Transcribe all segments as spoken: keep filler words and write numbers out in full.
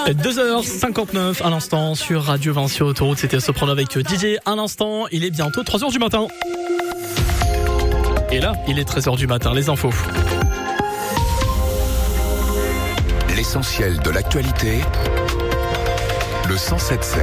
deux heures cinquante-neuf à l'instant sur Radio Vinci Autoroute. C'était Soprano avec D J. Un instant, il est bientôt trois heures du matin. Et là, il est treize heures du matin, les infos. L'essentiel de l'actualité, le cent sept sept.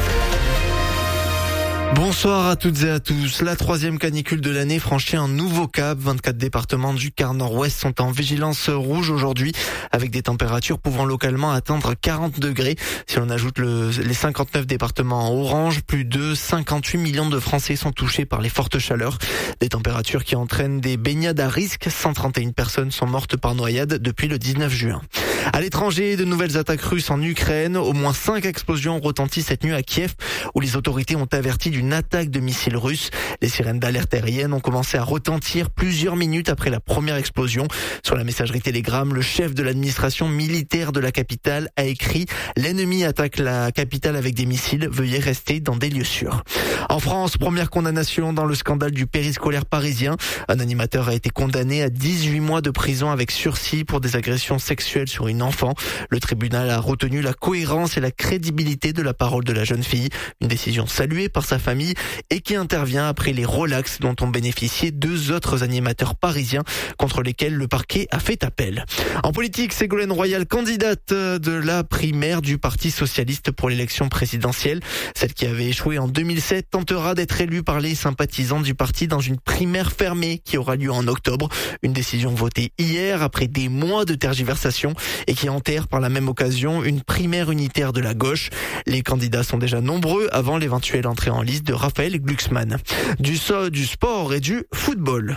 Bonsoir à toutes et à tous. La troisième canicule de l'année franchit un nouveau cap. vingt-quatre départements du quart nord-ouest sont en vigilance rouge aujourd'hui, avec des températures pouvant localement atteindre quarante degrés. Si on ajoute le, les cinquante-neuf départements en orange, plus de cinquante-huit millions de Français sont touchés par les fortes chaleurs. Des températures qui entraînent des baignades à risque. cent trente et une personnes sont mortes par noyade depuis le dix-neuf juin. À l'étranger, de nouvelles attaques russes en Ukraine. Au moins cinq explosions ont retenti cette nuit à Kiev, où les autorités ont averti d'une attaque de missiles russes. Les sirènes d'alerte aérienne ont commencé à retentir plusieurs minutes après la première explosion. Sur la messagerie Telegram, le chef de l'administration militaire de la capitale a écrit « L'ennemi attaque la capitale avec des missiles. Veuillez rester dans des lieux sûrs ». En France, première condamnation dans le scandale du périscolaire parisien. Un animateur a été condamné à dix-huit mois de prison avec sursis pour des agressions sexuelles sur une enfant. Le tribunal a retenu la cohérence et la crédibilité de la parole de la jeune fille. Une décision saluée par sa famille et qui intervient après les relax dont ont bénéficié deux autres animateurs parisiens contre lesquels le parquet a fait appel. En politique, Ségolène Royal, candidate de la primaire du Parti socialiste pour l'élection présidentielle. Celle qui avait échoué en deux mille sept tentera d'être élue par les sympathisants du parti dans une primaire fermée qui aura lieu en octobre. Une décision votée hier après des mois de tergiversation et qui enterre par la même occasion une primaire unitaire de la gauche. Les candidats sont déjà nombreux avant l'éventuelle entrée en liste de Raphaël Glucksmann. Du so, du sport et du football.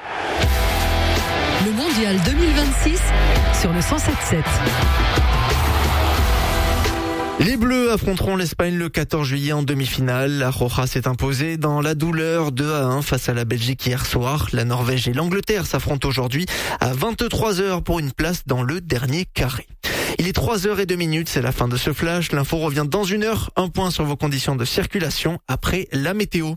Le mondial deux mille vingt-six sur le cent sept sept. Les Bleus affronteront l'Espagne le quatorze juillet en demi-finale. La Roja s'est imposée dans la douleur deux à un face à la Belgique hier soir. La Norvège et l'Angleterre s'affrontent aujourd'hui à vingt-trois heures pour une place dans le dernier carré. Il est trois heures et deux minutes, c'est la fin de ce flash. L'info revient dans une heure. Un point sur vos conditions de circulation après la météo.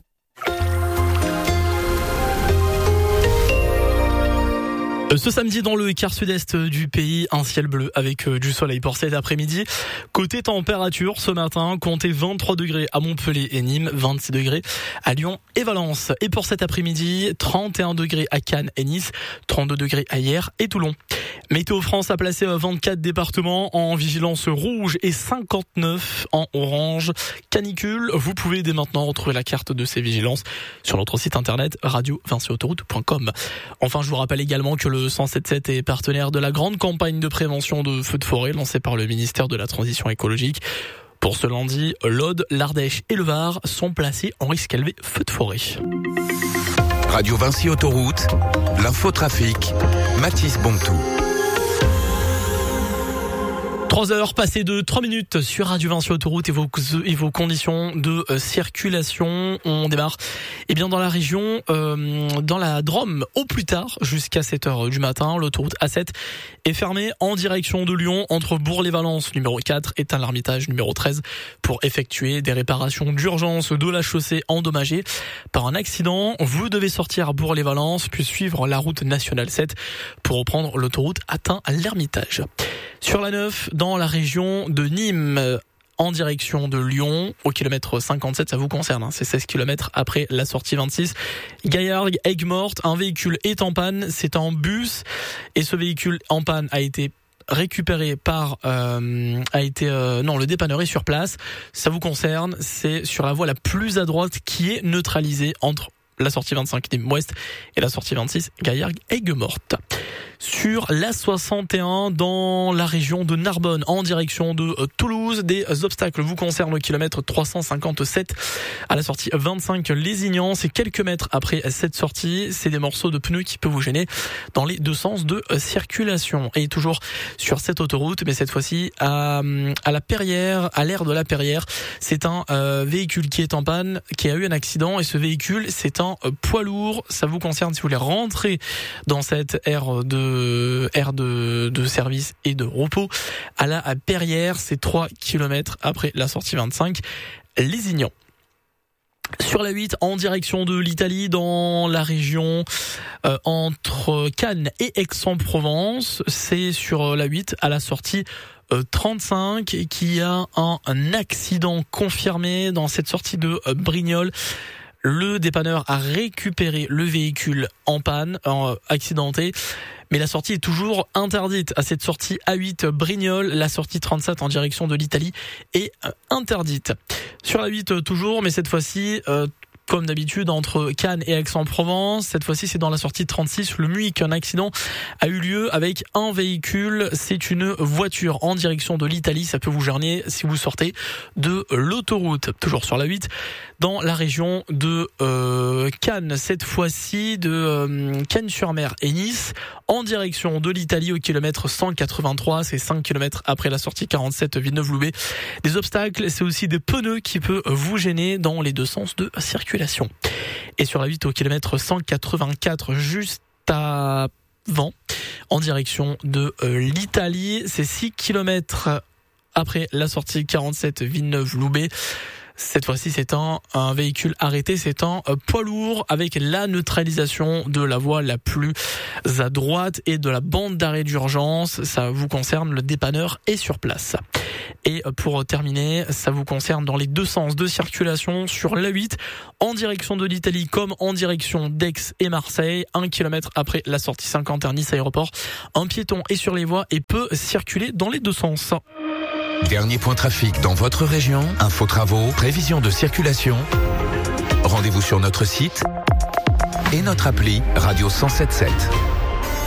Ce samedi, dans le quart sud-est du pays, un ciel bleu avec du soleil pour cet après-midi. Côté température, ce matin, comptez vingt-trois degrés à Montpellier et Nîmes, vingt-six degrés à Lyon et Valence. Et pour cet après-midi, trente et un degrés à Cannes et Nice, trente-deux degrés à Hyères et Toulon. Météo France a placé vingt-quatre départements en vigilance rouge et cinquante-neuf en orange. Canicule, vous pouvez dès maintenant retrouver la carte de ces vigilances sur notre site internet radio vinci autoroute point com. Enfin, je vous rappelle également que le cent sept sept est partenaire de la grande campagne de prévention de feux de forêt lancée par le ministère de la Transition écologique. Pour ce lundi, l'Aude, l'Ardèche et le Var sont placés en risque élevé feu de forêt. Radio Vinci Autoroute, l'infotrafic, Mathis Bontou. trois heures passées de trois minutes sur Radio Vinci Autoroute et vos, et vos conditions de euh, circulation. On démarre eh bien dans la région, euh, dans la Drôme, au plus tard, jusqu'à sept heures du matin. L'autoroute A sept est fermée en direction de Lyon, entre Bourg-les-Valences, numéro quatre, et Tain-l'Hermitage, numéro treize, pour effectuer des réparations d'urgence de la chaussée endommagée par un accident. Vous devez sortir à Bourg-les-Valences, puis suivre la route nationale sept pour reprendre l'autoroute à Tain-l'Hermitage. Sur la neuf, dans la région de Nîmes, en direction de Lyon, au kilomètre cinquante-sept, ça vous concerne, hein, c'est seize kilomètres après la sortie vingt-six. Gaillargues, Aigues-Mortes, un véhicule est en panne, c'est un bus, et ce véhicule en panne a été récupéré par euh, a été euh, non le dépanneur est sur place. Ça vous concerne, c'est sur la voie la plus à droite qui est neutralisée entre la sortie vingt-cinq Nîmes Ouest et la sortie vingt-six Gaillargues Aigues-Mortes. Sur la soixante et un, dans la région de Narbonne, en direction de Toulouse, des obstacles vous concernent au kilomètre trois cent cinquante-sept à la sortie vingt-cinq Lézignan. C'est quelques mètres après cette sortie. C'est des morceaux de pneus qui peuvent vous gêner dans les deux sens de circulation. Et toujours sur cette autoroute, mais cette fois-ci à, à la Perrière, à l'aire de la Perrière. C'est un euh, véhicule qui est en panne, qui a eu un accident, et ce véhicule, c'est un euh, poids lourd. Ça vous concerne si vous voulez rentrer dans cette aire de aire de, de service et de repos. À la à Perrière, c'est trois kilomètres après la sortie vingt-cinq Lézignan. Sur la huit, en direction de l'Italie, dans la région euh, entre Cannes et Aix-en-Provence, c'est sur la huit à la sortie trente-cinq et qu'il y a un, un accident confirmé dans cette sortie de Brignoles. Le dépanneur a récupéré le véhicule en panne, euh, accidenté. Mais la sortie est toujours interdite. À cette sortie A huit Brignoles, la sortie trente-sept en direction de l'Italie est euh, interdite. Sur la huit euh, toujours, mais cette fois-ci... Euh, Comme d'habitude, entre Cannes et Aix-en-Provence. Cette fois-ci, c'est dans la sortie trente-six, le Muyc. Un accident a eu lieu avec un véhicule. C'est une voiture en direction de l'Italie. Ça peut vous gêner si vous sortez de l'autoroute. Toujours sur la huit, dans la région de euh, Cannes. Cette fois-ci, de euh, Cannes-sur-Mer et Nice, en direction de l'Italie au kilomètre cent quatre-vingt-trois. C'est cinq kilomètres après la sortie quarante-sept Villeneuve-Loubet. Des obstacles, c'est aussi des pneus qui peuvent vous gêner dans les deux sens de circulation. Et sur la huit au kilomètre cent quatre-vingt-quatre, juste avant, en direction de euh, l'Italie, c'est six kilomètres après la sortie quarante-sept Villeneuve-Loubet. Cette fois-ci, c'est un, un véhicule arrêté, c'est un poids lourd avec la neutralisation de la voie la plus à droite et de la bande d'arrêt d'urgence. Ça vous concerne, le dépanneur est sur place. Et pour terminer, ça vous concerne dans les deux sens de circulation sur l'A huit, en direction de l'Italie comme en direction d'Aix et Marseille, un kilomètre après la sortie cinquante et un Nice Aéroport. Un piéton est sur les voies et peut circuler dans les deux sens. Dernier point trafic dans votre région, info travaux, prévision de circulation. Rendez-vous sur notre site et notre appli Radio cent sept sept.